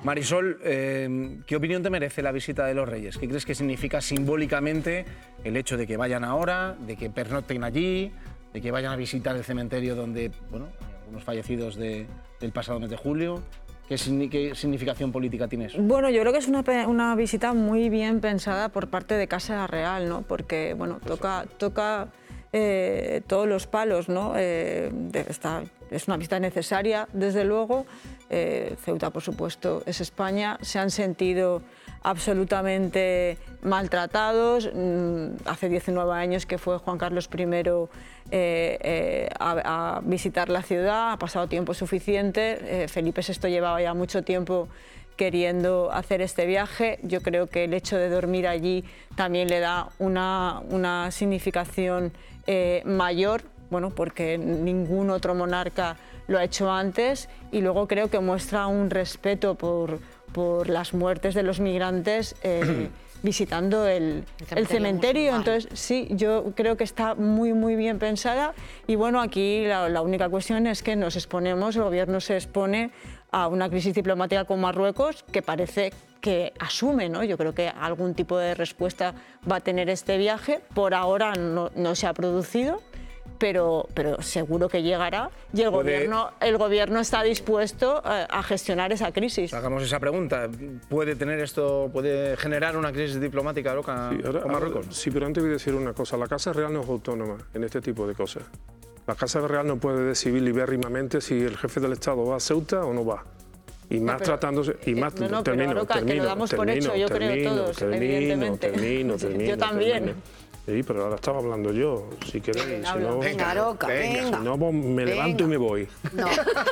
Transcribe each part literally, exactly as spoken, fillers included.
Marisol, eh, ¿qué opinión te merece la visita de los Reyes? ¿Qué crees que significa simbólicamente el hecho de que vayan ahora, de que pernocten allí, de que vayan a visitar el cementerio donde, bueno, hay algunos fallecidos de, del pasado mes de julio? ¿Qué, ¿Qué significación política tiene eso? Bueno, yo creo que es una, una visita muy bien pensada por parte de Casa Real, ¿no? Porque, bueno, toca, toca eh, todos los palos, ¿no? Eh, de, está, es una visita necesaria, desde luego. Eh, Ceuta, por supuesto, es España. Se han sentido absolutamente maltratados. Hace diecinueve años que fue Juan Carlos primero eh, eh, a, a visitar la ciudad, ha pasado tiempo suficiente. Eh, Felipe sexto llevaba ya mucho tiempo queriendo hacer este viaje. Yo creo que el hecho de dormir allí también le da una, una significación eh, mayor, bueno, porque ningún otro monarca lo ha hecho antes, y luego creo que muestra un respeto por, por las muertes de los migrantes eh, visitando el, el cementerio. Entonces, sí, yo creo que está muy, muy bien pensada. Y bueno, aquí la, la única cuestión es que nos exponemos, el gobierno se expone a una crisis diplomática con Marruecos que parece que asume, ¿no? Yo creo que algún tipo de respuesta va a tener este viaje. Por ahora no, no se ha producido. Pero, pero seguro que llegará, y el gobierno, el gobierno está dispuesto a, a gestionar esa crisis. Hagamos esa pregunta. ¿Puede tener esto, puede generar una crisis diplomática loca sí, ahora, con Marruecos? Ahora, sí, pero antes voy a decir una cosa. La Casa Real no es autónoma en este tipo de cosas. La Casa Real no puede decidir libérrimamente si el jefe del Estado va a Ceuta o no va. Y más no, tratándose... Y más, no, no, termino, pero Aroca, termino, que lo damos termino, por hecho, yo termino, creo todos, termino, evidentemente. Termino, termino, yo también. Termino. Sí, pero ahora estaba hablando yo, si queréis. Si no, venga, Aroca, venga. Si no, me venga. levanto y me voy. No.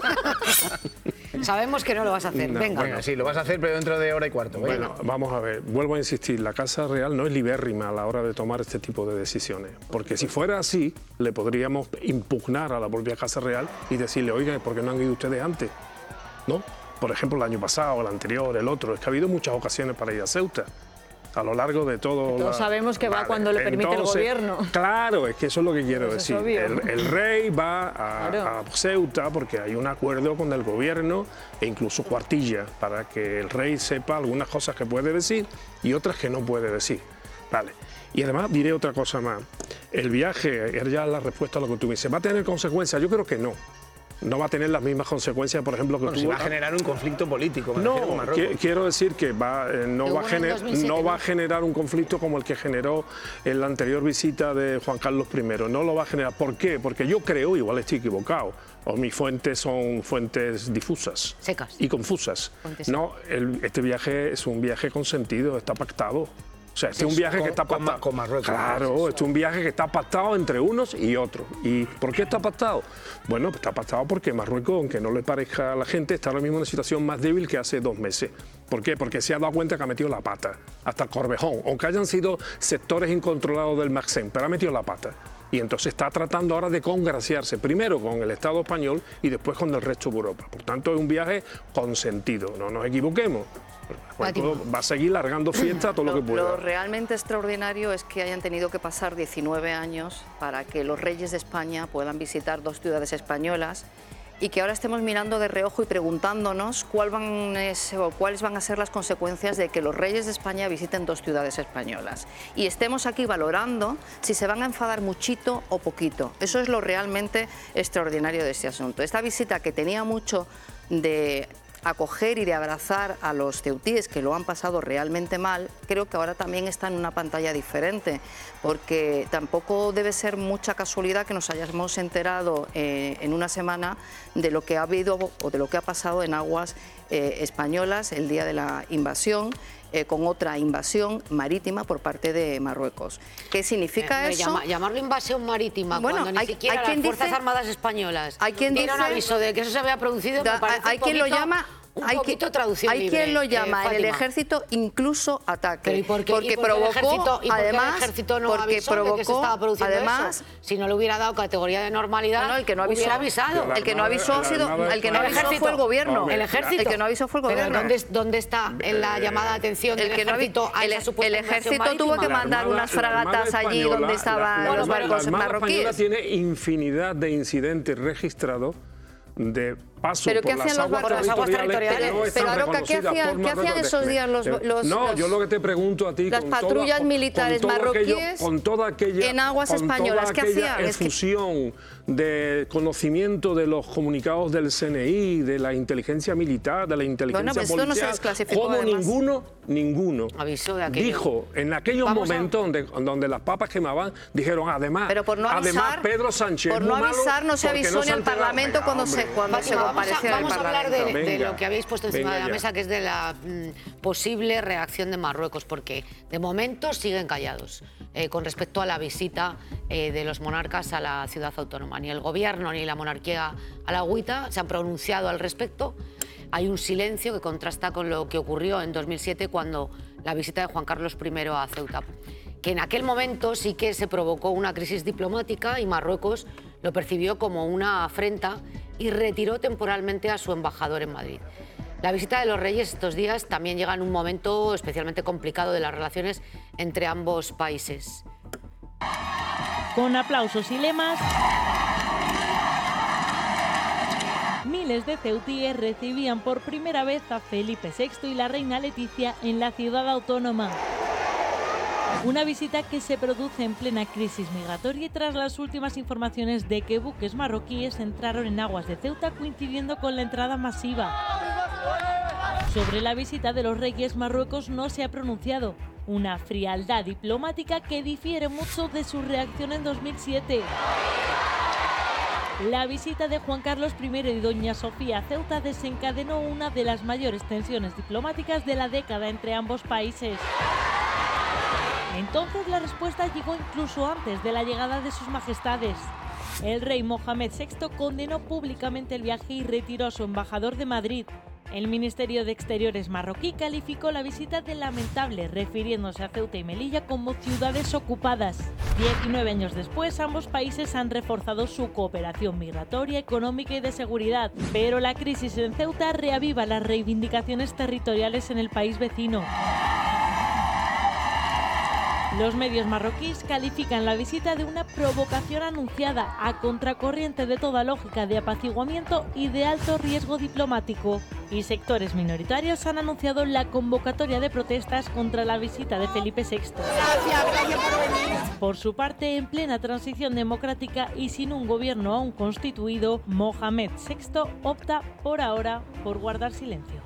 Sabemos que no lo vas a hacer, no, venga. Bueno, sí, lo vas a hacer, pero dentro de hora y cuarto. Venga. Bueno, vamos a ver, vuelvo a insistir, la Casa Real no es libérrima a la hora de tomar este tipo de decisiones. Porque si fuera así, le podríamos impugnar a la propia Casa Real y decirle, oiga, ¿por qué no han ido ustedes antes? ¿No? Por ejemplo, el año pasado, el anterior, el otro. Es que ha habido muchas ocasiones para ir a Ceuta. A lo largo de todo... Todos la... sabemos que vale. va cuando le permite Entonces, el gobierno. Claro, es que eso es lo que quiero pues decir. El, el rey va a, claro. a Ceuta porque hay un acuerdo con el gobierno e incluso cuartilla para que el rey sepa algunas cosas que puede decir y otras que no puede decir. Vale. Y además diré otra cosa más. El viaje, era ya la respuesta a lo que tú me dices, ¿va a tener consecuencias? Yo creo que no. No va a tener las mismas consecuencias, por ejemplo, que bueno, tuvo... Si va a generar un conflicto político. No, qu quiero decir que va, eh, no, va a gener no va a generar un conflicto como el que generó en la anterior visita de Juan Carlos primero. No lo va a generar. ¿Por qué? Porque yo creo, igual estoy equivocado, o mis fuentes son fuentes difusas. Secas. Y confusas. Fuentes no, el, este viaje es un viaje consentido, está pactado. O sea, este es un viaje con, que está pactado. Con Marruecos. Claro, este es un viaje que está pactado entre unos y otros. ¿Y por qué está pactado? Bueno, está pactado porque Marruecos, aunque no le parezca a la gente, está ahora mismo en una situación más débil que hace dos meses. ¿Por qué? Porque se ha dado cuenta que ha metido la pata, hasta el Corvejón, aunque hayan sido sectores incontrolados del Maxen, pero ha metido la pata. Y entonces está tratando ahora de congraciarse, primero con el Estado español y después con el resto de Europa. Por tanto, es un viaje consentido, no nos equivoquemos. Va a seguir largando fiesta todo lo, lo que pueda. Lo realmente extraordinario es que hayan tenido que pasar diecinueve años para que los reyes de España puedan visitar dos ciudades españolas y que ahora estemos mirando de reojo y preguntándonos cuál van es, o cuáles van a ser las consecuencias de que los reyes de España visiten dos ciudades españolas. Y estemos aquí valorando si se van a enfadar muchito o poquito. Eso es lo realmente extraordinario de este asunto. Esta visita que tenía mucho de acoger y de abrazar a los ceutíes que lo han pasado realmente mal, creo que ahora también está en una pantalla diferente, porque tampoco debe ser mucha casualidad que nos hayamos enterado eh, en una semana de lo que ha habido o de lo que ha pasado en aguas eh, españolas el día de la invasión, Eh, con otra invasión marítima por parte de Marruecos. ¿Qué significa eh, eso? Llama, llamarlo invasión marítima bueno, cuando ni hay, siquiera hay las Fuerzas dice, Armadas Españolas hay quien tiene dice, un aviso de que eso se había producido, da, me parece hay un quien poquito, lo llama un hay poquito que, traducción hay libre, quien lo llama eh, en el ejército incluso ataque. ¿Y por qué, porque y por provocó, el ejército, y además, el ejército no porque avisó provocó, de que se estaba produciendo además, eso? Si no le hubiera dado categoría de normalidad, no, no, el que no avisó, hubiera avisado. El que no avisó ha sido, el que no avisó ejército, fue el gobierno. El ejército. El que no avisó fue el gobierno. Pero ¿dónde, dónde está en la llamada de atención del el que ejército? No, el, el ejército tuvo que mandar unas fragatas allí donde estaban la, los barcos marroquíes. La Armada marroquíes. Española tiene infinidad de incidentes registrados de paso ¿Pero por qué las hacían aguas, los, territoriales, aguas territoriales? que no están Pero Aroca, ¿qué reconocidas hacían, por ¿qué hacían Marruecos. esos días los, los, No, los, yo lo que te pregunto a ti... las con patrullas toda, militares con todo marroquíes aquello, con toda aquella, en aguas con españolas, toda ¿qué aquella hacían? Es que- efusión de conocimiento de los comunicados del C N I, de la inteligencia militar, de la inteligencia Bueno, pues esto no se policial, desclasificó, como además. ninguno, ninguno Avisó de aquello. dijo en aquellos Vamos a- momentos donde, donde las papas quemaban, dijeron además, Pero por no además avisar, Pedro Sánchez por es no muy malo avisar no se porque avisó se ni ha al enterado. Parlamento Venga, cuando se, hombre, cuando se Fátima, vamos a, comparecía en el vamos a hablar de, Parlamento. de Venga. lo que habéis puesto encima Venga de la ya. mesa, que es de la mm, posible reacción de Marruecos, porque de momento siguen callados eh, con respecto a la visita eh, de los monarcas a la ciudad autónoma. Ni el gobierno ni la monarquía alagüita se han pronunciado al respecto. Hay un silencio que contrasta con lo que ocurrió en dos mil siete cuando la visita de Juan Carlos primero a Ceuta, que en aquel momento sí que se provocó una crisis diplomática y Marruecos lo percibió como una afrenta y retiró temporalmente a su embajador en Madrid. La visita de los reyes estos días también llega en un momento especialmente complicado de las relaciones entre ambos países. Con aplausos y lemas, miles de ceutíes recibían por primera vez a Felipe sexto y la reina Leticia en la ciudad autónoma. Una visita que se produce en plena crisis migratoria y tras las últimas informaciones de que buques marroquíes entraron en aguas de Ceuta coincidiendo con la entrada masiva. Sobre la visita de los reyes, Marruecos no se ha pronunciado. Una frialdad diplomática que difiere mucho de su reacción en dos mil siete. La visita de Juan Carlos primero y doña Sofía a Ceuta desencadenó una de las mayores tensiones diplomáticas de la década entre ambos países. Entonces la respuesta llegó incluso antes de la llegada de sus majestades. El rey Mohamed sexto condenó públicamente el viaje y retiró a su embajador de Madrid. El Ministerio de Exteriores marroquí calificó la visita de lamentable, refiriéndose a Ceuta y Melilla como ciudades ocupadas. diecinueve años después, ambos países han reforzado su cooperación migratoria, económica y de seguridad. Pero la crisis en Ceuta reaviva las reivindicaciones territoriales en el país vecino. Los medios marroquíes califican la visita de una provocación anunciada a contracorriente de toda lógica de apaciguamiento y de alto riesgo diplomático. Y sectores minoritarios han anunciado la convocatoria de protestas contra la visita de Felipe sexto. Por su parte, en plena transición democrática y sin un gobierno aún constituido, Mohamed sexto opta por ahora por guardar silencio.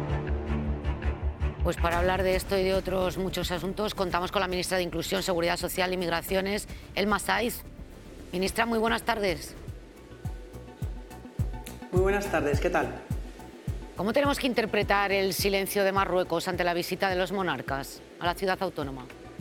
Pues para hablar de esto y de otros muchos asuntos, contamos con la ministra de Inclusión, Seguridad Social y Migraciones, Elma Saiz. Ministra, muy buenas tardes. Muy buenas tardes, ¿qué tal? ¿Cómo tenemos que interpretar el silencio de Marruecos ante la visita de los monarcas a la ciudad autónoma?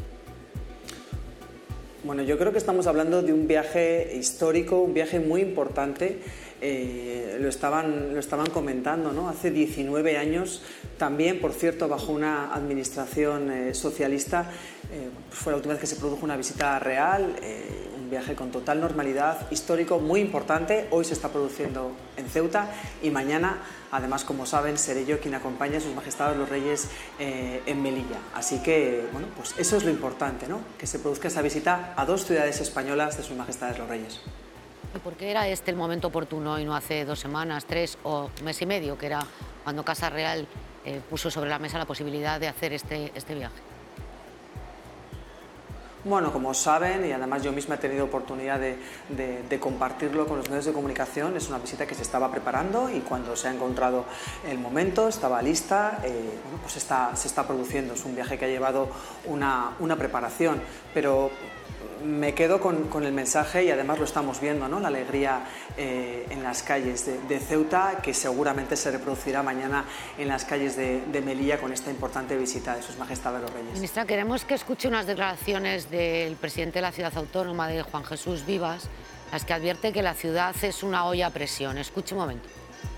Bueno, yo creo que estamos hablando de un viaje histórico, un viaje muy importante. Eh, lo estaban, lo estaban comentando, ¿no? Hace diecinueve años, también, por cierto, bajo una administración eh, socialista, eh, pues fue la última vez que se produjo una visita real, eh, un viaje con total normalidad, histórico, muy importante. Hoy se está produciendo en Ceuta y mañana, además, como saben, seré yo quien acompañe a sus majestades los reyes eh, en Melilla. Así que, bueno, pues eso es lo importante, ¿no? Que se produzca esa visita a dos ciudades españolas de sus majestades los reyes. ¿Y por qué era este el momento oportuno y no hace dos semanas, tres o mes y medio, que era cuando Casa Real eh, puso sobre la mesa la posibilidad de hacer este, este viaje? Bueno, como saben, y además yo misma he tenido oportunidad de, de, de compartirlo con los medios de comunicación, es una visita que se estaba preparando y cuando se ha encontrado el momento, estaba lista, eh, bueno, pues está, se está produciendo. Es un viaje que ha llevado una, una preparación, pero me quedo con, con el mensaje y además lo estamos viendo, ¿no? La alegría eh, en las calles de, de Ceuta, que seguramente se reproducirá mañana en las calles de, de Melilla con esta importante visita de sus majestades los reyes. Ministra, queremos que escuche unas declaraciones del presidente de la ciudad autónoma, de Juan Jesús Vivas, las que advierte que la ciudad es una olla a presión. Escuche un momento.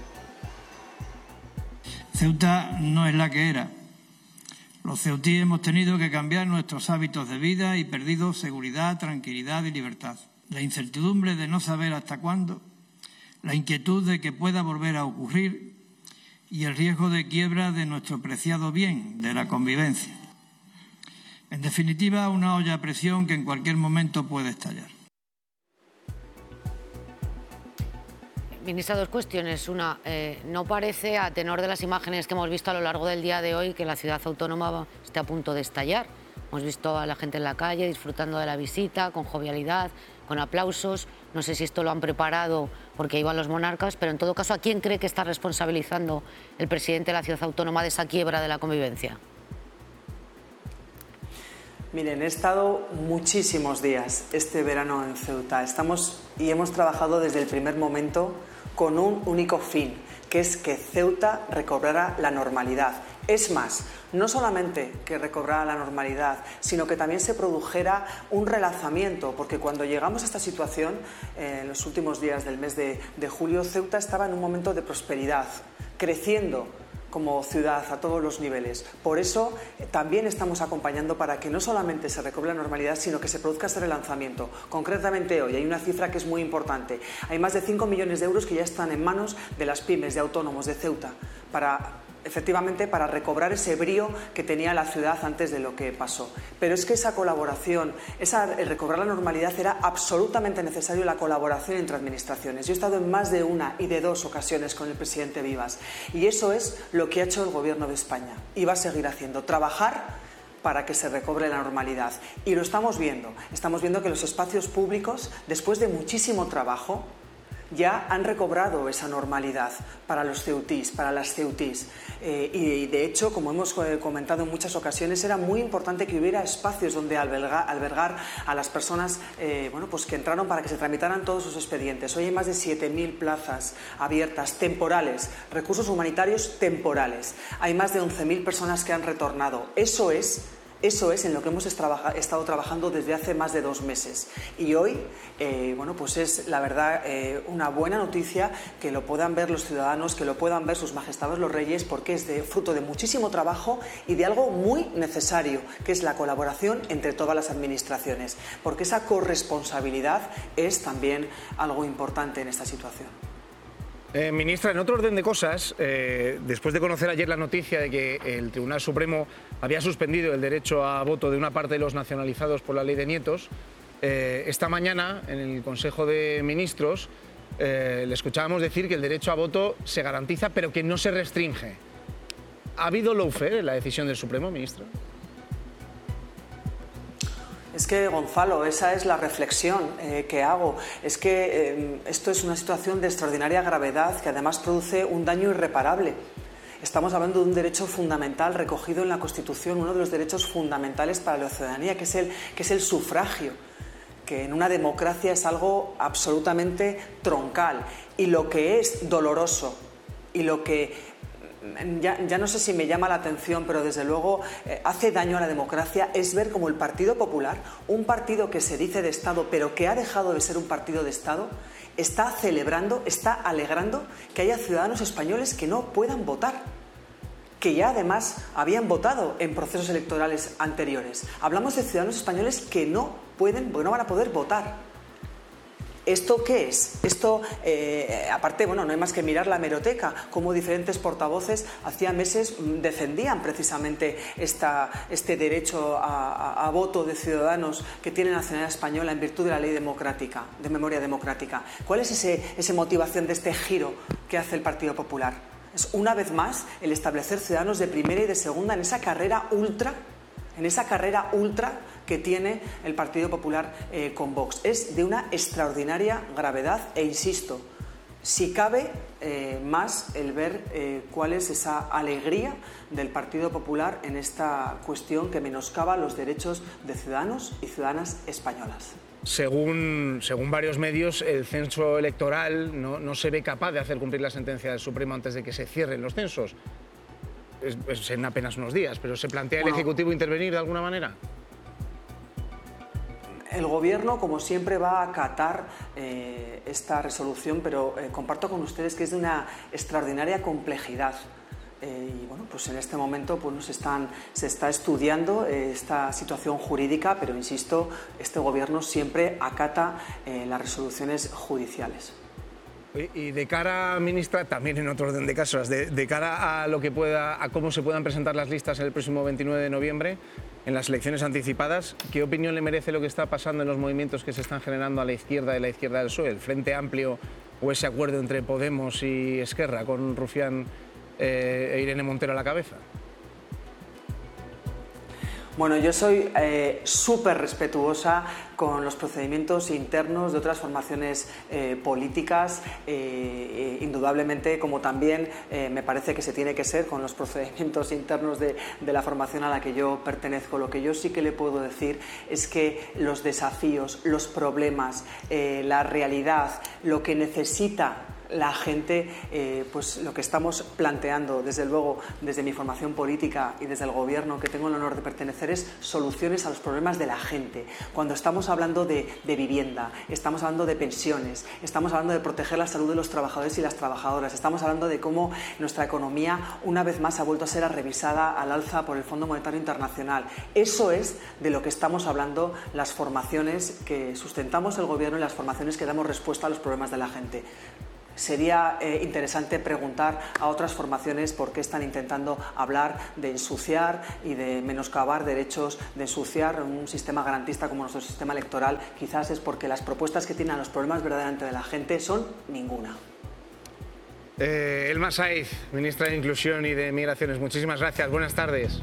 Ceuta no es la que era. Los ceutíes hemos tenido que cambiar nuestros hábitos de vida y perdido seguridad, tranquilidad y libertad. La incertidumbre de no saber hasta cuándo, la inquietud de que pueda volver a ocurrir y el riesgo de quiebra de nuestro preciado bien, de la convivencia. En definitiva, una olla a presión que en cualquier momento puede estallar. Ministra, dos cuestiones. Una, eh, no parece, a tenor de las imágenes que hemos visto a lo largo del día de hoy, que la ciudad autónoma esté a punto de estallar. Hemos visto a la gente en la calle disfrutando de la visita, con jovialidad, con aplausos. No sé si esto lo han preparado porque iban los monarcas, pero en todo caso, ¿a quién cree que está responsabilizando el presidente de la ciudad autónoma de esa quiebra de la convivencia? Miren, he estado muchísimos días este verano en Ceuta. Estamos y hemos trabajado desde el primer momento con un único fin, que es que Ceuta recobrara la normalidad. Es más, no solamente que recobrara la normalidad, sino que también se produjera un relanzamiento, porque cuando llegamos a esta situación, eh, en los últimos días del mes de, de julio, Ceuta estaba en un momento de prosperidad, creciendo como ciudad a todos los niveles. Por eso eh, también estamos acompañando para que no solamente se recobre la normalidad, sino que se produzca ese relanzamiento. Concretamente hoy hay una cifra que es muy importante. Hay más de cinco millones de euros que ya están en manos de las pymes, de autónomos de Ceuta, para efectivamente para recobrar ese brío que tenía la ciudad antes de lo que pasó. Pero es que esa colaboración, esa, el recobrar la normalidad, era absolutamente necesario, la colaboración entre administraciones. Yo he estado en más de una y de dos ocasiones con el presidente Vivas y eso es lo que ha hecho el Gobierno de España y va a seguir haciendo, trabajar para que se recobre la normalidad. Y lo estamos viendo, estamos viendo que los espacios públicos, después de muchísimo trabajo, ya han recobrado esa normalidad para los ceutís, para las ceutís. Eh, y de hecho, como hemos comentado en muchas ocasiones, era muy importante que hubiera espacios donde albergar, albergar a las personas eh, bueno, pues que entraron para que se tramitaran todos sus expedientes. Hoy hay más de siete mil plazas abiertas, temporales, recursos humanitarios temporales. Hay más de once mil personas que han retornado. Eso es... Eso es en lo que hemos estado trabajando desde hace más de dos meses. Y hoy, eh, bueno, pues es la verdad eh, una buena noticia que lo puedan ver los ciudadanos, que lo puedan ver sus majestades los reyes, porque es de, fruto de muchísimo trabajo y de algo muy necesario, que es la colaboración entre todas las administraciones, porque esa corresponsabilidad es también algo importante en esta situación. Eh, ministra, en otro orden de cosas, eh, después de conocer ayer la noticia de que el Tribunal Supremo había suspendido el derecho a voto de una parte de los nacionalizados por la ley de nietos, eh, esta mañana en el Consejo de Ministros eh, le escuchábamos decir que el derecho a voto se garantiza pero que no se restringe. ¿Ha habido lawfare en la decisión del Supremo, ministra? Es que, Gonzalo, esa es la reflexión eh, que hago. Es que eh, esto es una situación de extraordinaria gravedad que además produce un daño irreparable. Estamos hablando de un derecho fundamental recogido en la Constitución, uno de los derechos fundamentales para la ciudadanía, que es el, que es el sufragio, que en una democracia es algo absolutamente troncal. Y lo que es doloroso y lo que... Ya, ya no sé si me llama la atención, pero desde luego eh, hace daño a la democracia es ver cómo el Partido Popular, un partido que se dice de Estado, pero que ha dejado de ser un partido de Estado, está celebrando, está alegrando que haya ciudadanos españoles que no puedan votar, que ya además habían votado en procesos electorales anteriores. Hablamos de ciudadanos españoles que no pueden, no van a poder votar. ¿Esto qué es? Esto, eh, aparte, bueno, no hay más que mirar la hemeroteca, cómo diferentes portavoces hacía meses defendían precisamente esta, este derecho a, a, a voto de ciudadanos que tienen nacionalidad española en virtud de la ley democrática, de memoria democrática. ¿Cuál es ese, esa motivación de este giro que hace el Partido Popular? Es una vez más el establecer ciudadanos de primera y de segunda en esa carrera ultra, en esa carrera ultra que tiene el Partido Popular eh, con Vox. Es de una extraordinaria gravedad e insisto, si cabe eh, más el ver eh, cuál es esa alegría del Partido Popular en esta cuestión que menoscaba los derechos de ciudadanos y ciudadanas españolas. Según, según varios medios, el censo electoral no, no se ve capaz de hacer cumplir la sentencia del Supremo antes de que se cierren los censos. Es, es en apenas unos días, pero ¿se plantea bueno, el Ejecutivo intervenir de alguna manera? El Gobierno, como siempre, va a acatar eh, esta resolución, pero eh, comparto con ustedes que es de una extraordinaria complejidad. Eh, y bueno, pues en este momento pues, nos están, se está estudiando eh, esta situación jurídica, pero insisto, este Gobierno siempre acata eh, las resoluciones judiciales. Y de cara, ministra, también en otro orden de casos, de, de cara a lo que pueda, a cómo se puedan presentar las listas el próximo veintinueve de noviembre, en las elecciones anticipadas, ¿qué opinión le merece lo que está pasando en los movimientos que se están generando a la izquierda de la izquierda del P S O E? El Frente Amplio o ese acuerdo entre Podemos y Esquerra con Rufián eh, e Irene Montero a la cabeza? Bueno, yo soy eh, súper respetuosa con los procedimientos internos de otras formaciones eh, políticas, eh, eh, indudablemente, como también eh, me parece que se tiene que ser con los procedimientos internos de, de la formación a la que yo pertenezco. Lo que yo sí que le puedo decir es que los desafíos, los problemas, eh, la realidad, lo que necesita la gente, eh, pues lo que estamos planteando, desde luego, desde mi formación política y desde el gobierno que tengo el honor de pertenecer, es soluciones a los problemas de la gente. Cuando estamos hablando de, de vivienda, estamos hablando de pensiones, estamos hablando de proteger la salud de los trabajadores y las trabajadoras, estamos hablando de cómo nuestra economía una vez más ha vuelto a ser revisada al alza por el Fondo Monetario Internacional. Eso es de lo que estamos hablando las formaciones que sustentamos el gobierno y las formaciones que damos respuesta a los problemas de la gente. Sería eh, interesante preguntar a otras formaciones por qué están intentando hablar de ensuciar y de menoscabar derechos, de ensuciar un sistema garantista como nuestro sistema electoral. Quizás es porque las propuestas que tienen a los problemas verdaderamente de la gente son ninguna. Eh, Elma Saiz, ministra de Inclusión y de Migraciones, muchísimas gracias. Buenas tardes.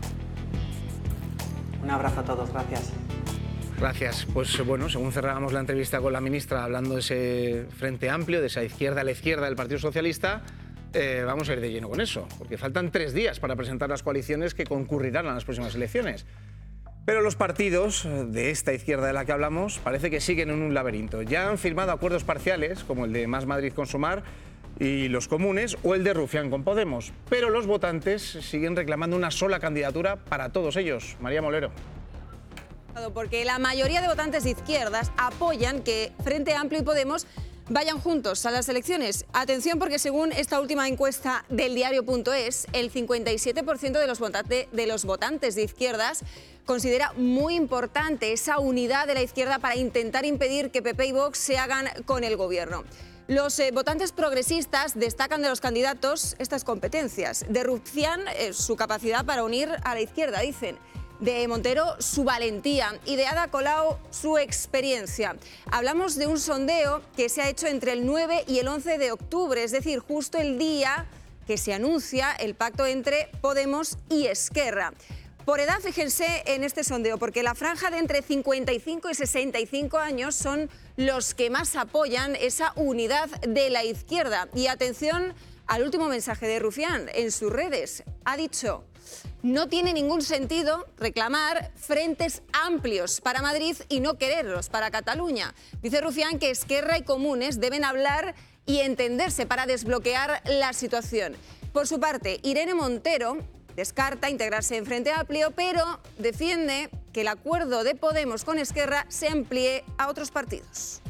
Un abrazo a todos. Gracias. Gracias. Pues bueno, según cerrábamos la entrevista con la ministra hablando de ese frente amplio, de esa izquierda a la izquierda del Partido Socialista, eh, vamos a ir de lleno con eso, porque faltan tres días para presentar las coaliciones que concurrirán a las próximas elecciones. Pero los partidos de esta izquierda de la que hablamos parece que siguen en un laberinto. Ya han firmado acuerdos parciales, como el de Más Madrid con Sumar y los comunes, o el de Rufián con Podemos. Pero los votantes siguen reclamando una sola candidatura para todos ellos. María Molero. Porque la mayoría de votantes de izquierdas apoyan que Frente Amplio y Podemos vayan juntos a las elecciones. Atención, porque según esta última encuesta del diario punto es, el cincuenta y siete por ciento de los, votante, de los votantes de izquierdas considera muy importante esa unidad de la izquierda para intentar impedir que P P y Vox se hagan con el gobierno. Los eh, votantes progresistas destacan de los candidatos estas competencias. De Rufián, eh, su capacidad para unir a la izquierda, dicen. De Montero, su valentía, y de Ada Colau, su experiencia. Hablamos de un sondeo que se ha hecho entre el nueve y el once de octubre, es decir, justo el día que se anuncia el pacto entre Podemos y Esquerra. Por edad, fíjense en este sondeo, porque la franja de entre cincuenta y cinco y sesenta y cinco años son los que más apoyan esa unidad de la izquierda. Y atención al último mensaje de Rufián en sus redes. Ha dicho: no tiene ningún sentido reclamar frentes amplios para Madrid y no quererlos para Cataluña. Dice Rufián que Esquerra y Comunes deben hablar y entenderse para desbloquear la situación. Por su parte, Irene Montero descarta integrarse en Frente Amplio, pero defiende que el acuerdo de Podemos con Esquerra se amplíe a otros partidos.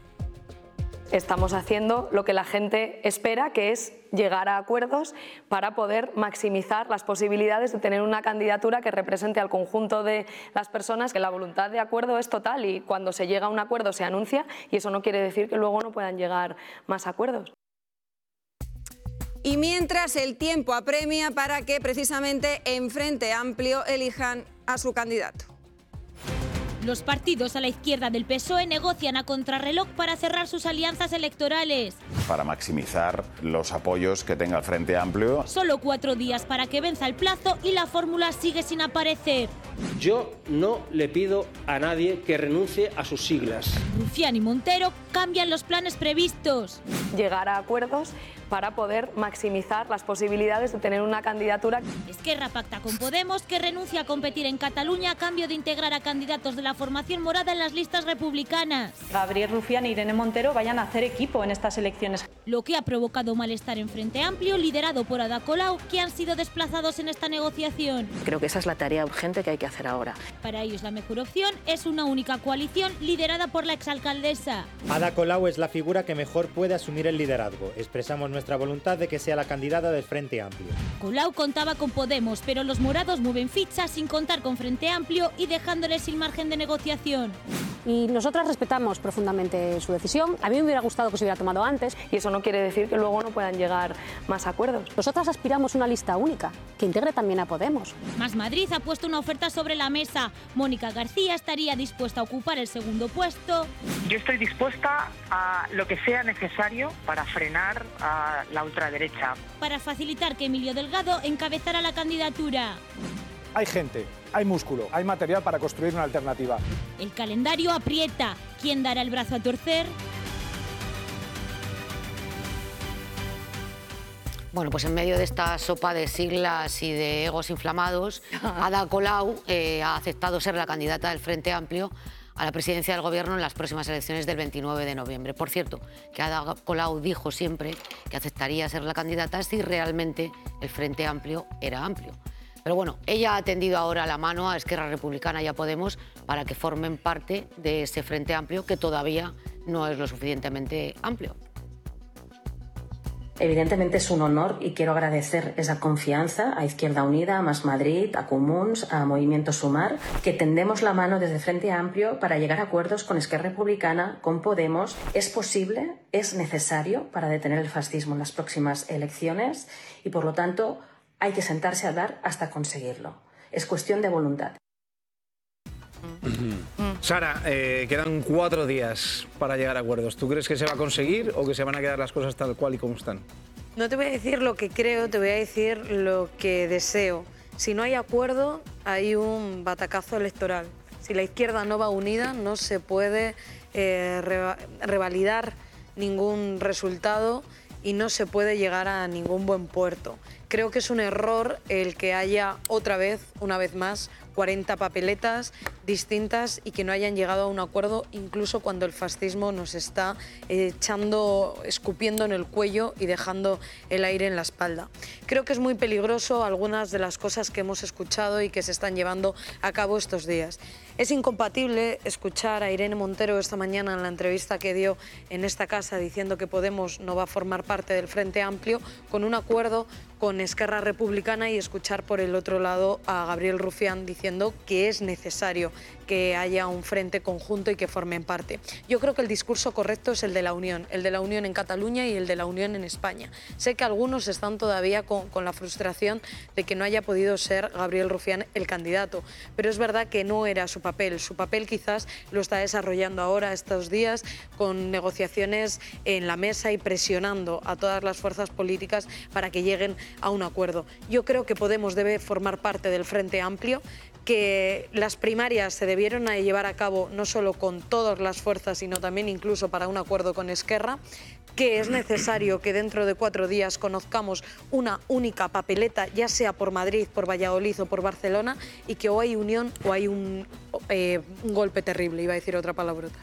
Estamos haciendo lo que la gente espera, que es llegar a acuerdos para poder maximizar las posibilidades de tener una candidatura que represente al conjunto de las personas, que la voluntad de acuerdo es total y cuando se llega a un acuerdo se anuncia, y eso no quiere decir que luego no puedan llegar más acuerdos. Y mientras, el tiempo apremia para que precisamente en Frente Amplio elijan a su candidato. Los partidos a la izquierda del P S O E negocian a contrarreloj para cerrar sus alianzas electorales. Para maximizar los apoyos que tenga el Frente Amplio. Solo cuatro días para que venza el plazo y la fórmula sigue sin aparecer. Yo no le pido a nadie que renuncie a sus siglas. Rufián y Montero cambian los planes previstos. Llegar a acuerdos para poder maximizar las posibilidades de tener una candidatura. Esquerra pacta con Podemos, que renuncia a competir en Cataluña a cambio de integrar a candidatos de la formación morada en las listas republicanas. Gabriel Rufián e Irene Montero vayan a hacer equipo en estas elecciones. Lo que ha provocado malestar en Frente Amplio, liderado por Ada Colau, que han sido desplazados en esta negociación. Creo que esa es la tarea urgente que hay que hacer ahora. Para ellos la mejor opción es una única coalición liderada por la exalcaldesa. Ada Colau es la figura que mejor puede asumir el liderazgo. Expresamos nuestra voluntad de que sea la candidata del Frente Amplio. Colau contaba con Podemos, pero los morados mueven fichas sin contar con Frente Amplio y dejándoles sin margen de negociación. Y nosotras respetamos profundamente su decisión. A mí me hubiera gustado que se hubiera tomado antes. Y eso no quiere decir que luego no puedan llegar más acuerdos. Nosotras aspiramos a una lista única, que integre también a Podemos. Más Madrid ha puesto una oferta sobre la mesa. Mónica García estaría dispuesta a ocupar el segundo puesto. Yo estoy dispuesta a lo que sea necesario para frenar a la ultraderecha. Para facilitar que Emilio Delgado encabezara la candidatura. Hay gente, hay músculo, hay material para construir una alternativa. El calendario aprieta. ¿Quién dará el brazo a torcer? Bueno, pues en medio de esta sopa de siglas y de egos inflamados, Ada Colau eh, ha aceptado ser la candidata del Frente Amplio a la presidencia del Gobierno en las próximas elecciones del veintinueve de noviembre. Por cierto, que Ada Colau dijo siempre que aceptaría ser la candidata si realmente el Frente Amplio era amplio. Pero bueno, ella ha tendido ahora la mano a Esquerra Republicana y a Podemos para que formen parte de ese Frente Amplio que todavía no es lo suficientemente amplio. Evidentemente es un honor y quiero agradecer esa confianza a Izquierda Unida, a Más Madrid, a Comuns, a Movimiento Sumar, que tendemos la mano desde Frente Amplio para llegar a acuerdos con Esquerra Republicana, con Podemos. Es posible, es necesario para detener el fascismo en las próximas elecciones y, por lo tanto, hay que sentarse a hablar hasta conseguirlo. Es cuestión de voluntad. Sara, eh, quedan cuatro días para llegar a acuerdos. ¿Tú crees que se va a conseguir o que se van a quedar las cosas tal cual y como están? No te voy a decir lo que creo, te voy a decir lo que deseo. Si no hay acuerdo, hay un batacazo electoral. Si la izquierda no va unida, no se puede eh, reva- revalidar ningún resultado y no se puede llegar a ningún buen puerto. Creo que es un error el que haya otra vez, una vez más, cuarenta papeletas distintas y que no hayan llegado a un acuerdo, incluso cuando el fascismo nos está echando, escupiendo en el cuello y dejando el aire en la espalda. Creo que es muy peligroso algunas de las cosas que hemos escuchado y que se están llevando a cabo estos días. Es incompatible escuchar a Irene Montero esta mañana en la entrevista que dio en esta casa diciendo que Podemos no va a formar parte del Frente Amplio con un acuerdo con Esquerra Republicana y escuchar por el otro lado a Gabriel Rufián diciendo que es necesario que haya un frente conjunto y que formen parte. Yo creo que el discurso correcto es el de la unión, el de la unión en Cataluña y el de la unión en España. Sé que algunos están todavía con, con la frustración de que no haya podido ser Gabriel Rufián el candidato, pero es verdad que no era su papel. Su papel quizás lo está desarrollando ahora estos días con negociaciones en la mesa y presionando a todas las fuerzas políticas para que lleguen a un acuerdo. Yo creo que Podemos debe formar parte del Frente Amplio, que las primarias se debieron a llevar a cabo no solo con todas las fuerzas, sino también incluso para un acuerdo con Esquerra, que es necesario que dentro de cuatro días conozcamos una única papeleta, ya sea por Madrid, por Valladolid o por Barcelona, y que o hay unión o hay un, eh, un golpe terrible. Iba a decir otra palabrota.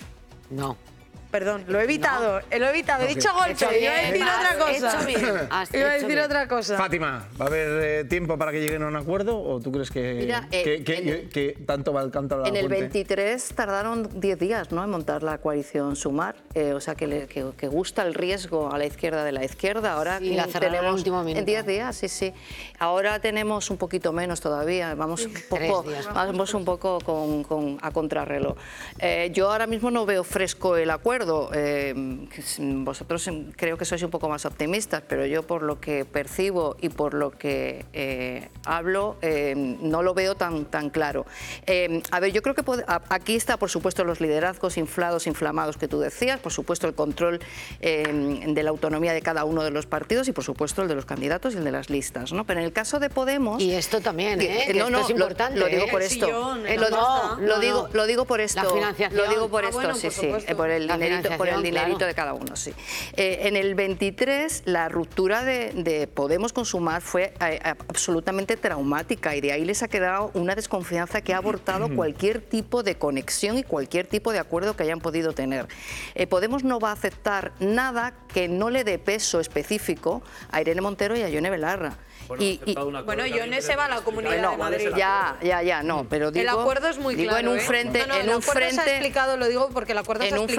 No. Perdón, lo he evitado, no. lo he evitado, he dicho golpe, iba a decir otra cosa. Iba a decir otra cosa. Fátima, ¿va a haber eh, tiempo para que lleguen a un acuerdo o tú crees que, Mira, eh, que, que, el, que tanto va el canto a la En el puente? veintitrés tardaron diez días, ¿no?, en montar la coalición Sumar, eh, o sea que, le, que, que gusta el riesgo a la izquierda de la izquierda. Ahora sí, la cerraron al último minuto. En diez días, sí, sí. Ahora tenemos un poquito menos todavía, vamos un poco, vamos un poco con, con, a contrarreloj. Eh, yo ahora mismo no veo fresco el acuerdo. Eh, Vosotros creo que sois un poco más optimistas, pero yo por lo que percibo y por lo que eh, hablo eh, no lo veo tan, tan claro. Eh, a ver, yo creo que puede, a, aquí está por supuesto los liderazgos inflados, inflamados que tú decías, por supuesto el control eh, de la autonomía de cada uno de los partidos y por supuesto el de los candidatos y el de las listas, ¿no? Pero en el caso de Podemos... Y esto también, ¿eh? Que, que no, esto no, es importante. Lo, lo digo ¿eh? por esto. Sillón, eh, no, lo, no, lo, no, digo, no. lo digo por esto. La financiación. Lo digo por Ah, esto, bueno, sí, por sí. supuesto. Por el La dinerito, por el dinerito claro. de cada uno, sí. Eh, en el veintitrés la ruptura de, de Podemos con Sumar fue eh, absolutamente traumática y de ahí les ha quedado una desconfianza que ha abortado cualquier tipo de conexión y cualquier tipo de acuerdo que hayan podido tener. Eh, Podemos no va a aceptar nada que no le dé peso específico a Irene Montero y a Yone Belarra. Bueno, y, y, bueno Yone se va a la Comunidad bueno, de Madrid. Ya, ya, ya, no, pero digo... El acuerdo es muy digo claro, en un ¿eh? frente, no, no, en el un acuerdo frente, se ha explicado, lo digo porque el acuerdo en se ha un explicado. frente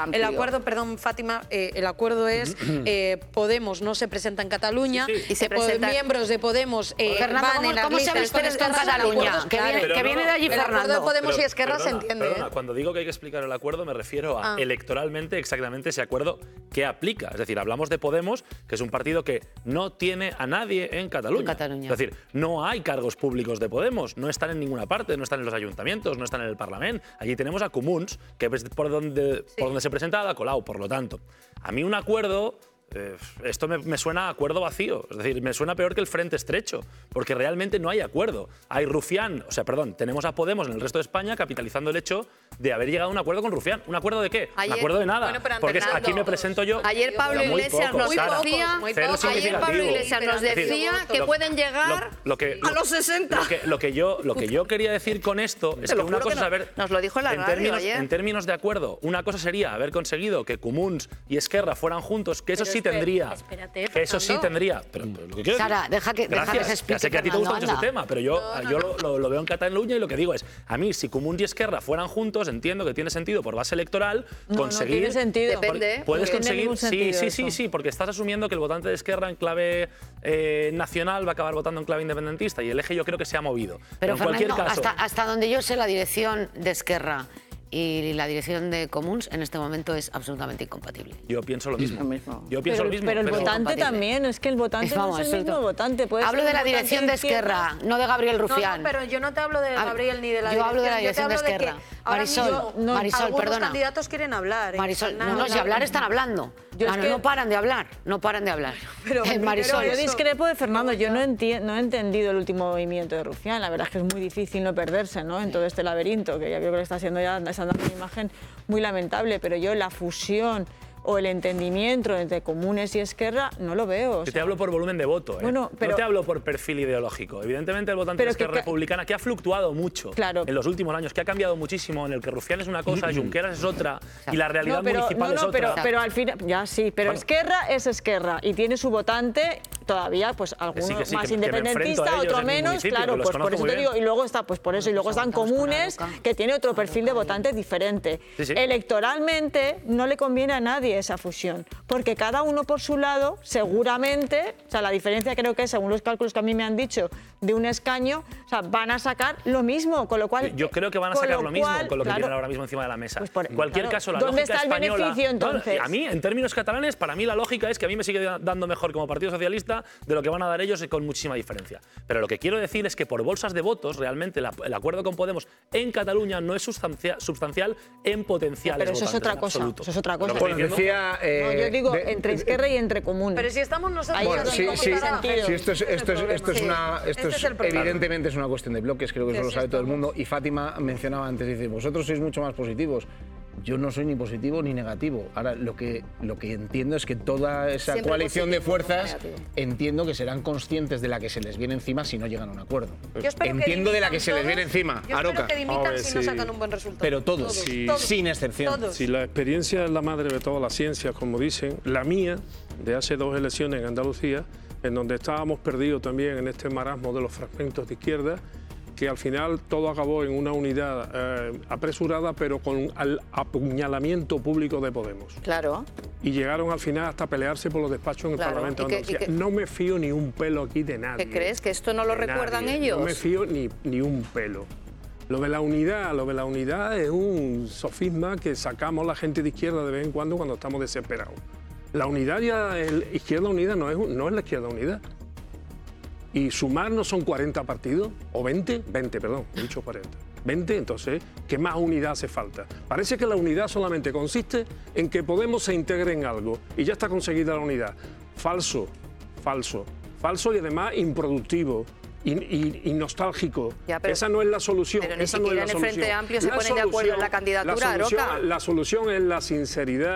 Amplio. El acuerdo, perdón, Fátima, eh, el acuerdo es eh, Podemos no se presenta en Cataluña, Sí, sí. Y se eh, presenta- miembros de Podemos eh, Fernando, van ¿cómo- en las cómo se listas visten con esto en Esquerra, Cataluña? acuerdos Que viene- claros. que viene de allí El acuerdo de Fernando. Podemos y Pero, Esquerra se perdona, entiende. perdona, ¿eh? cuando digo que hay que explicar el acuerdo me refiero a Ah. electoralmente exactamente ese acuerdo que aplica. Es decir, hablamos de Podemos, que es un partido que no tiene a nadie en Cataluña. En Cataluña. Es decir, no hay cargos públicos de Podemos, no están en ninguna parte, no están en los ayuntamientos, no están en el Parlamento. Allí tenemos a Comuns, que es por donde, por donde se presenta Ada Colau. Por lo tanto, a mí un acuerdo... Eh, esto me, me suena a acuerdo vacío, es decir, me suena peor que el frente estrecho, porque realmente no hay acuerdo. Hay Rufián, o sea, perdón, tenemos a Podemos en el resto de España capitalizando el hecho de haber llegado a un acuerdo con Rufián. ¿Un acuerdo de qué? Ayer- un acuerdo de nada, bueno, pero porque es- Fernando, aquí me presento yo. Ayer Pablo pero muy Iglesias poco, nos Sara. decía, Cero ayer significativo. Pablo Iglesias nos Es decir, decía que lo- pueden llegar lo, lo que, a los sesenta. Lo que, lo que yo, lo que yo quería decir con esto es Te que lo una juro cosa que es no- haber... nos lo dijo en la radio términos, ayer. En términos de acuerdo, una cosa sería haber conseguido que Comuns y Esquerra fueran juntos, que eso Pero sí espe- tendría... espérate, Que eso sí Fernando. tendría. Pero, pero lo que quiero Sara, decir- deja que- deja que Gracias. se explique, Ya sé que a ti te gusta Fernando, mucho ese anda. tema, pero yo, yo lo, lo- lo veo en Cataluña y lo que digo es, a mí, si Comuns y Esquerra fueran juntos, entiendo que tiene sentido por base electoral No, no conseguir... tiene sentido. Por- Depende, Puedes no tiene conseguir... ningún Sí, sentido sí, sí, eso. sí, porque estás asumiendo que el votante de Esquerra en clave eh, nacional va a acabar votando en clave independentista y el eje yo creo que se ha movido. Pero en cualquier Fernando, caso... hasta, hasta donde yo sé, la dirección de Esquerra y la dirección de Comuns en este momento es absolutamente incompatible. Yo pienso lo mismo. Yo pienso Pero, lo mismo. pero el votante Incompatible. también, es que el votante Vamos, no es el absoluto. mismo votante. Puede Hablo ser de un la votante dirección de izquierda. Esquerra, no de Gabriel Rufián. No, no, pero yo no te hablo de Hab- Gabriel ni de la yo hablo de la dirección, dirección yo te de hablo de que Esquerra. ahora Marisol, mismo no, Marisol, algunos perdona. candidatos quieren hablar. ¿eh? Marisol, no, Nada, no, si hablar están hablando. Yo no, es no, que- no paran de hablar, no paran de hablar. Pero, Eh, Marisol, pero yo discrepo de Fernando, yo no, enti- no he entendido el último movimiento de Rufián, la verdad es que es muy difícil no perderse, ¿no? En todo este laberinto, que ya creo que está siendo ya, están dando una imagen muy lamentable, pero yo la fusión o el entendimiento entre Comunes y Esquerra no lo veo. o Yo sea, te hablo por volumen de voto, ¿eh? Bueno, pero- no te hablo por perfil ideológico. Evidentemente el votante Pero de Esquerra que ca- Republicana, que ha fluctuado mucho Claro. en los últimos años, que ha cambiado muchísimo, en el que Rufián es una cosa, Junqueras es otra, y la realidad no, pero, municipal no, es no, otra. pero, pero al final, ya sí, pero Bueno. Esquerra es Esquerra y tiene su votante todavía, pues algunos sí, que sí, más que- que me enfrento a independentista, ellos otro en mi menos, municipio, claro, que los pues por conozco eso muy te bien. digo, y luego está, pues por eso, y luego están Comunes, que tiene otro perfil de votante diferente. Sí, sí. Electoralmente no le conviene a nadie esa fusión, porque cada uno por su lado, seguramente, o sea, la diferencia creo que es, según los cálculos que a mí me han dicho, de un escaño, o sea, van a sacar lo mismo, con lo cual... Yo creo que van a con sacar lo lo mismo cual, con lo que claro, tienen ahora mismo encima de la mesa. Pues por- en cualquier claro. caso, la ¿Dónde lógica está el española... beneficio, No, entonces? a mí, en términos catalanes, para mí la lógica es que a mí me sigue dando mejor como Partido Socialista de lo que van a dar ellos con muchísima diferencia. Pero lo que quiero decir es que por bolsas de votos, realmente la- el acuerdo con Podemos en Cataluña no es sustancia- substancial en potenciales Pero eso es votantes, otra en cosa, absoluto. eso es otra Lo cosa. que Bueno, estoy diciendo- decía... eh, No, yo digo de- entre Esquerra y entre Comunes. Pero si estamos nosotros... Ahí Bueno, es sí, donde sí, no tiene sentido. sí, esto es, esto es, esto es Sí, una, esto este es, es el problema. evidentemente es una cuestión de bloques, creo que Sí, eso lo sí, sabe todo el estamos. mundo. Y Fátima mencionaba antes, dice, vosotros sois mucho más positivos. Yo no soy ni positivo ni negativo. Ahora, lo que, lo que entiendo es que toda esa Siempre coalición de positivo, fuerzas, negativo. entiendo que serán conscientes de la que se les viene encima si no llegan a un acuerdo. Yo espero que Entiendo de la que dimitan se les todos. viene encima, Yo Aroca. espero que dimitan A ver, si no sí. sacan un buen resultado. Pero todos, Sí. Todos. sin excepción. Todos. Si la experiencia es la madre de todas las ciencias, como dicen, la mía, de hace dos elecciones en Andalucía, en donde estábamos perdidos también en este marasmo de los fragmentos de izquierda, que al final todo acabó en una unidad eh, apresurada, pero con el apuñalamiento público de Podemos. Claro. Y llegaron al final hasta pelearse por los despachos en el Claro. Parlamento de ¿Y qué- y Andalucía. qué- No me fío ni un pelo aquí de nadie. ¿Qué crees? ¿Que esto no lo De recuerdan nadie. ellos? No me fío ni, ni un pelo. Lo de la unidad, lo de la unidad es un sofisma que sacamos la gente de izquierda de vez en cuando cuando estamos desesperados. La unidad ya, el Izquierda Unida no es, un- no es la Izquierda Unida. Y sumar no son cuarenta partidos, o veinte, veinte, perdón, he dicho cuarenta. veinte, entonces, ¿qué más unidad hace falta? Parece que la unidad solamente consiste en que Podemos se integre en algo y ya está conseguida la unidad. Falso, falso, falso y además improductivo. Y, y- y nostálgico. Ya, pero- esa no es la solución. pero ni esa no es siquiera la en el Frente solución. Amplio se La ponen de acuerdo en la solución- candidatura, la solución, Aroca. la solución es la sinceridad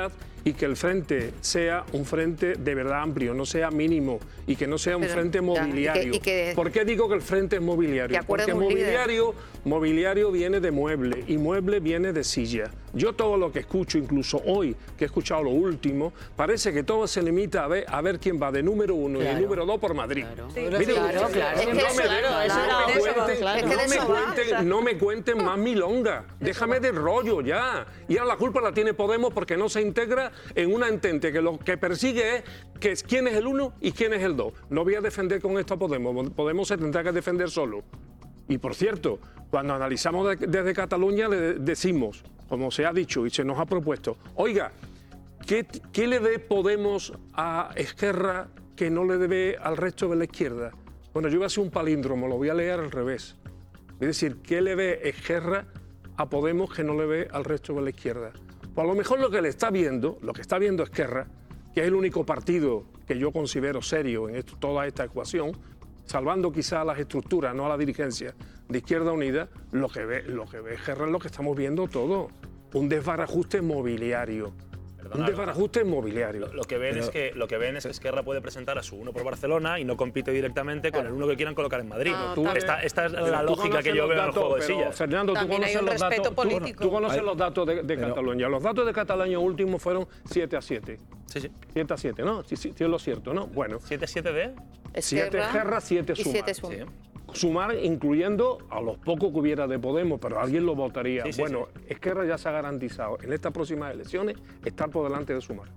y que el frente sea un frente de verdad amplio, no sea mínimo y que no sea un Pero, frente ya, mobiliario. y que- y que- ¿Por qué digo que el frente es mobiliario? Que acuerden Porque un líder. mobiliario, mobiliario viene de mueble y mueble viene de silla. Yo todo lo que escucho, incluso hoy que he escuchado lo último, parece que todo se limita a ver, a ver quién va de número uno y de Claro. número dos por Madrid. Sí, Miren claro, ustedes, claro. no Es que me eso- den- claro, no eso me era- cuenten- claro. no Es que de me eso va, cuenten- o sea. no me cuenten más milonga. Déjame de rollo ya. Y ahora la culpa la tiene Podemos porque no se integra en una entente que lo que persigue es que es quién es el uno y quién es el dos. No voy a defender con esto a Podemos. Podemos se tendrá que defender solo. Y por cierto, cuando analizamos de- desde Cataluña le decimos, como se ha dicho y se nos ha propuesto, oiga, ¿qué, qué le dé Podemos a Esquerra que no le debe al resto de la izquierda? Bueno, yo voy a hacer un palíndromo, lo voy a leer al revés. Es decir, ¿qué le ve Esquerra a Podemos que no le ve al resto de la izquierda? Pues a lo mejor lo que le está viendo, lo que está viendo Esquerra, que es el único partido que yo considero serio en esto- toda esta ecuación, salvando quizá las estructuras, no a la dirigencia de Izquierda Unida, lo que ve, lo que ve Esquerra es lo que estamos viendo todo, un desbarajuste mobiliario. Un desbarajuste mobiliario. Lo, lo que ven Pero- es que lo que ven es que Esquerra puede presentar a su uno por Barcelona y no compite directamente con el uno que quieran colocar en Madrid. Ah, Tú- también. esta, esta es Pero la tú lógica conoces que yo los veo en el datos, juego de pero, sillas. Fernando, tú También hay conoces un los respeto datos, tú- político. Tú, conoces Hay- los datos de, de Pero- Cataluña. Los datos de Cataluña últimos fueron siete a siete. Sí, sí. siete a siete, ¿no? Sí, sí, sí, es lo cierto, ¿no? Bueno. ¿siete a siete de? siete Esquerra, siete y Sumar. siete Sumar. Sí. Sumar incluyendo a los pocos que hubiera de Podemos, pero alguien lo votaría. Sí, sí, bueno, Esquerra ya se ha garantizado en estas próximas elecciones estar por delante de Sumar.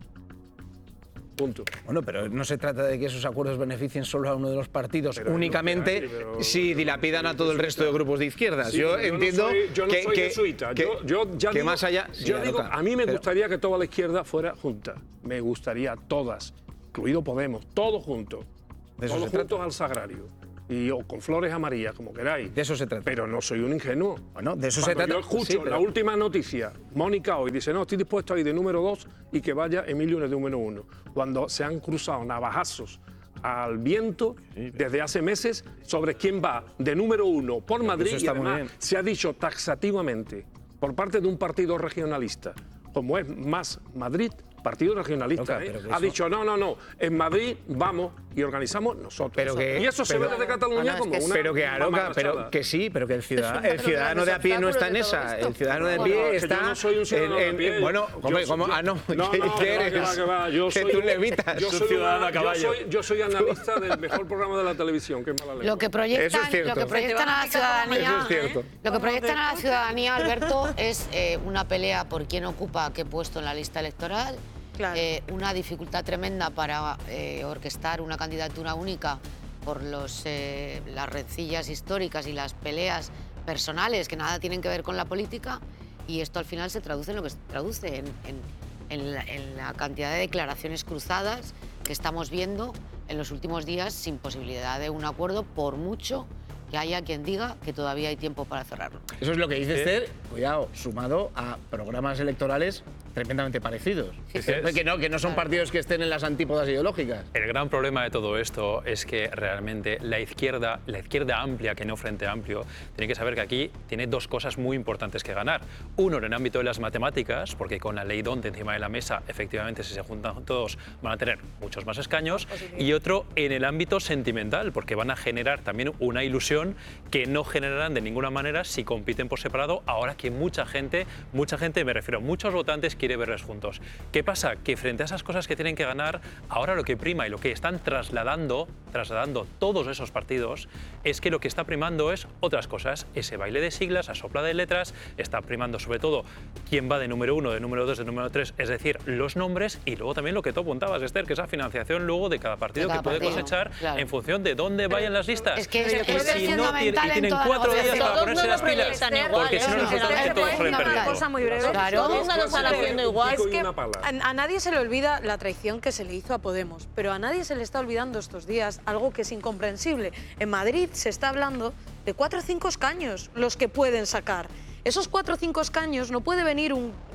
Punto. Bueno, pero no se trata de que esos acuerdos beneficien solo a uno de los partidos Pero es lo únicamente que hay, pero- si dilapidan a todo el resto de grupos de izquierdas. Sí, yo pero entiendo no soy, yo no que, soy que- jesuita. que- yo, yo ya que digo, más allá. yo sí, digo, Aroca, a mí me pero- gustaría que toda la izquierda fuera junta. Me gustaría todas, incluido Podemos, todos juntos. De eso Todos se juntos al sagrario. Y, o con flores amarillas, como queráis. De eso se trata. Pero no soy un ingenuo. Bueno, de eso Cuando se trata. yo escucho Sí, pero- la última noticia, Mónica hoy dice, no, estoy dispuesto a ir de número dos y que vaya Emilio de número uno. Cuando se han cruzado navajazos al viento desde hace meses sobre quién va de número uno por Madrid eso y está muy además bien. se ha dicho taxativamente por parte de un partido regionalista, como es Más Madrid, partido regionalista, Oca, ¿eh? pero que ha eso- dicho, no, no, no, en Madrid vamos y organizamos nosotros. Pero que- y eso se pero- ve desde Cataluña como una pero que Aroca, mamarrachada. pero que sí, pero que el, ciudad- Es un el ciudadano de a pie no está en esa. El ciudadano de a Bueno, pie es que está yo no soy un ciudadano en- de a en- pie. en- bueno, Yo ¿cómo, soy- cómo- yo- ah, no, no, ¿qué, no, qué que va, que eres? va, que va. Yo Que soy tú un- levitas. Yo soy, ciudadano una- a caballo. Yo soy, yo soy analista del mejor programa de la televisión, que es Mala Lengua. Lo que proyectan, Eso es cierto. lo que proyectan a la ciudadanía, Eso es cierto. lo que proyectan a la ciudadanía, Alberto, es eh, una pelea por quién ocupa qué puesto en la lista electoral, eh, una dificultad tremenda para eh, orquestar una candidatura única por los, eh, las rencillas históricas y las peleas personales que nada tienen que ver con la política, y esto al final se traduce en lo que se traduce, en, en- en la, en la cantidad de declaraciones cruzadas que estamos viendo en los últimos días sin posibilidad de un acuerdo, por mucho que haya quien diga que todavía hay tiempo para cerrarlo. Eso es lo que dice Esther, cuidado, sumado a programas electorales tremendamente parecidos. Sí, sí. Que, no, que no son partidos que estén en las antípodas ideológicas. El gran problema de todo esto es que realmente la izquierda, la izquierda amplia, que no Frente Amplio, tiene que saber que aquí tiene dos cosas muy importantes que ganar. Uno, en el ámbito de las matemáticas, porque con la ley D'Hondt encima de la mesa, efectivamente, si se juntan todos, van a tener muchos más escaños. Y otro, en el ámbito sentimental, porque van a generar también una ilusión que no generarán de ninguna manera si compiten por separado, ahora que mucha gente, mucha gente, me refiero, muchos votantes quiere verles juntos. ¿Qué pasa? Que frente a esas cosas que tienen que ganar, ahora lo que prima y lo que están trasladando, trasladando todos esos partidos, es que lo que está primando es otras cosas. Ese baile de siglas, a sopla de letras, está primando sobre todo quién va de número uno, de número dos, de número tres, es decir, los nombres, y luego también lo que tú apuntabas, Esther, que es la financiación luego de cada partido De cada que puede partido, cosechar claro. en función de dónde vayan las listas. Es que Y es- es si no tiene- fundamental y en tienen toda cuatro días negociación. para Todos ponerse no las lo pilas, proyectan igual, porque si no ¿eh? los votantes Pero todos es salen una perdiendo. cosa muy breve. Claro. Todos no lo están haciendo igual. Es Pico y que una pala. a, a nadie se le olvida la traición que se le hizo a Podemos, pero a nadie se le está olvidando estos días algo que es incomprensible. En Madrid se está hablando de cuatro o cinco escaños los que pueden sacar. Esos cuatro o cinco escaños no puede venir un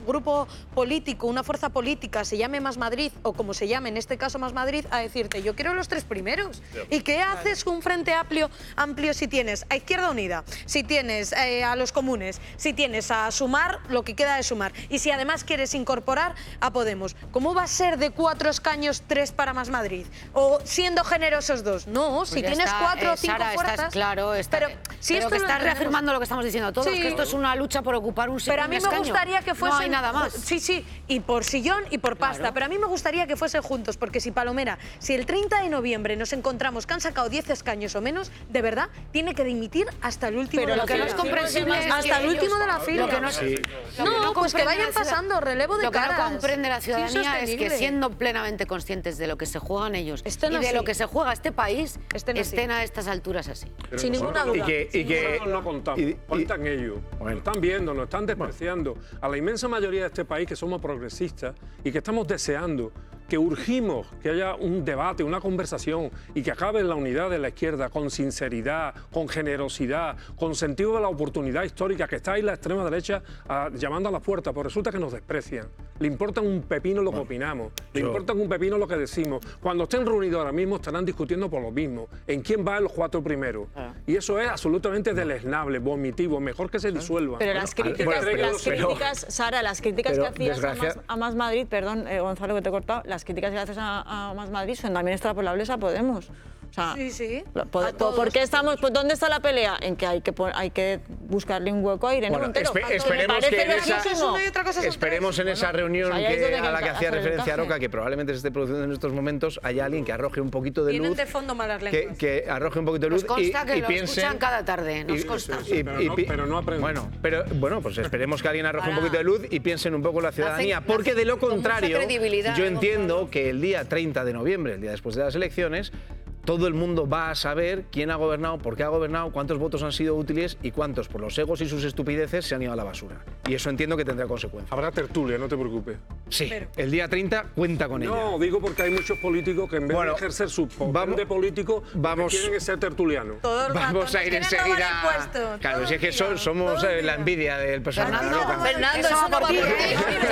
grupo político, una fuerza política, se llame Más Madrid o como se llame, en este caso Más Madrid, a decirte, yo quiero los tres primeros. ¿Y qué haces con un frente amplio, amplio si tienes a Izquierda Unida, si tienes eh, a los comunes, si tienes a Sumar, lo que queda de Sumar, y si además quieres incorporar a Podemos? ¿Cómo va a ser de cuatro escaños tres para Más Madrid? ¿O siendo generosos dos? No, Pues si ya tienes está, cuatro o eh, cinco Sara, fuerzas... estás claro, está, pero si pero esto que lo estás entendemos- reafirmando lo que estamos diciendo todos, Sí. que esto es una lucha por ocupar un Pero a mí me escaño. gustaría que fuesen... No hay nada más. Sí, sí, y por sillón y por pasta. Claro. Pero a mí me gustaría que fuesen juntos, porque si Palomera, si el treinta de noviembre nos encontramos que han sacado diez escaños o menos, de verdad, tiene que dimitir hasta el último Pero de lo la que no fila. es comprensible es Hasta que el último ellos- de la fila. lo que no es- Sí. lo que No, no pues que comprende vayan la ciudad- pasando, relevo de Lo que caras. no comprende la Sí, ciudadanía es que insostenible. siendo plenamente conscientes de lo que se juegan ellos Estén y de así. lo que se juega este país, Estén estén, así. a estas alturas así. Pero Sin ninguna nosotros duda. no- Y que- y que- nosotros no contamos, y- y- cuentan ellos. Nos están viendo, nos están despreciando. A la inmensa mayoría de este país que somos progresistas y que estamos deseando, que urgimos que haya un debate, una conversación y que acabe la unidad de la izquierda con sinceridad, con generosidad, con sentido de la oportunidad histórica, que está ahí la extrema derecha ah, llamando a la puerta, pero resulta que nos desprecian. Le importa un pepino lo que opinamos, le yo- importa un pepino lo que decimos. Cuando estén reunidos ahora mismo estarán discutiendo por lo mismo, en quién va los cuatro primeros. Y eso es absolutamente deleznable, vomitivo, mejor que se disuelva. Pero las críticas, Bueno, pero- las pero- críticas, Sara, las críticas pero que hacías a desgracia- más, a Más Madrid, perdón, eh, Gonzalo, que te he cortado, las críticas que haces a, a Más Madrid son también extrapolables a Podemos. O sea, Sí, sí. lo- po- A po- todos. ¿por qué estamos, pues, ¿dónde está la pelea? En que hay que, pon- hay que buscarle un hueco a Irene Bueno, Montero. espe- A todos. esperemos Me parece que en esa, legítimo. una y otra cosa son esperemos en esa reunión ahí es que- donde hay que a la que hacer hacía el referencia encaje. Roca, que probablemente se esté produciendo en estos momentos, haya alguien que arroje un poquito de Tienen luz. de fondo malas Que, lenguas. que arroje un poquito de Nos luz consta y, que y lo piensen, escuchan cada tarde, nos y- consta. y- Pero y no- pi- pero no aprenden. Bueno, pero bueno, pues esperemos que alguien arroje un Para- poquito de luz y piensen un poco la ciudadanía, Hacen- porque de lo con mucha contrario, credibilidad, yo ¿eh, entiendo que el día treinta de noviembre, el día después de las elecciones, todo el mundo va a saber quién ha gobernado, por qué ha gobernado, cuántos votos han sido útiles y cuántos, por los egos y sus estupideces, se han ido a la basura. Y eso entiendo que tendrá consecuencias. Habrá tertulia, no te preocupes. Sí, el día treinta cuenta con ella. No, digo porque hay muchos políticos que en vez Bueno, de ejercer su papel vamos- de político, vamos- lo que quieren es ser tertulianos. Todo el rato, Vamos nos a ir quieren enseguida. robar impuestos, Claro, todo si es que el so- día, somos todo el eh, la día. envidia del personal. Fernando, loca. Fernando, eso no va por ti.